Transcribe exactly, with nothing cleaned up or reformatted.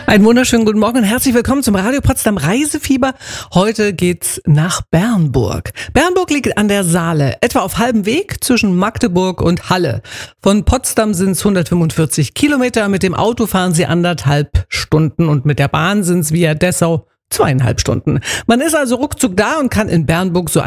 Einen wunderschönen guten Morgen und herzlich willkommen zum Radio Potsdam Reisefieber. Heute geht's nach Bernburg. Bernburg liegt an der Saale, etwa auf halbem Weg zwischen Magdeburg und Halle. Von Potsdam sind es hundertfünfundvierzig Kilometer, mit dem Auto fahren Sie anderthalb Stunden und mit der Bahn sind es via Dessau zweieinhalb Stunden. Man ist also ruckzuck da und kann in Bernburg so